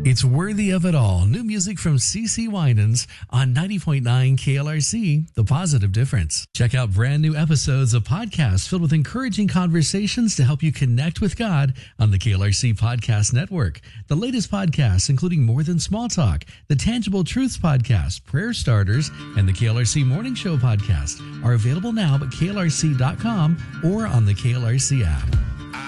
It's worthy of it all. New music from CeCe Winans on 90.9 KLRC, The Positive Difference. Check out brand new episodes of podcasts filled with encouraging conversations to help you connect with God on the KLRC Podcast Network. The latest podcasts, including More Than Small Talk, the Tangible Truths Podcast, Prayer Starters, and the KLRC Morning Show Podcast, are available now at klrc.com or on the KLRC app.